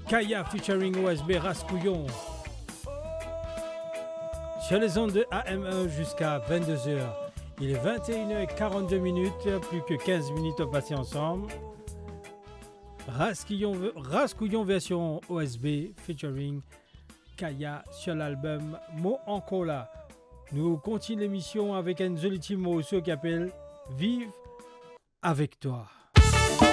Kaya featuring OSB Rascouillon. Sur les ondes de AM1 jusqu'à 22h. Il est 21h42 minutes, plus que 15 minutes à passer ensemble. Rascouillon version OSB featuring Kaya sur l'album Mo Ankola. Nous continuons l'émission avec un joli petit morceau qui appelle Vive avec toi.